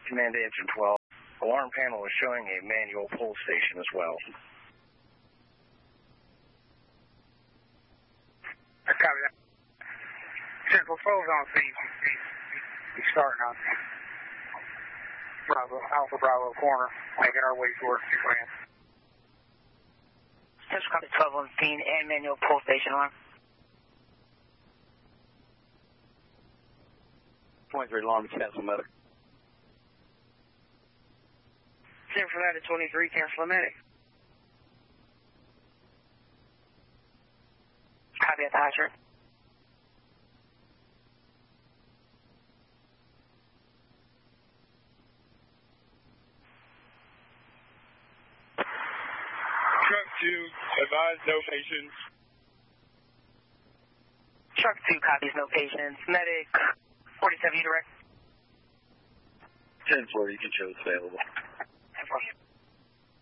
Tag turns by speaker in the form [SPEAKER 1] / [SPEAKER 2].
[SPEAKER 1] Command to engine 12. Alarm panel is showing a manual pull station as well.
[SPEAKER 2] Copy that. Central 12 is on scene. We're starting on Bravo, Alpha Bravo corner, making our way towards the land.
[SPEAKER 3] Central copy 12 on scene and manual pull station alarm.
[SPEAKER 1] 23 alarm, cancel medic.
[SPEAKER 3] Central United 23, cancel medic. Copy at the hydrant.
[SPEAKER 4] Truck 2, advise no patients.
[SPEAKER 3] Truck 2 copies, no patients. Medic 47, you direct.
[SPEAKER 1] 10-4, you can show it's available.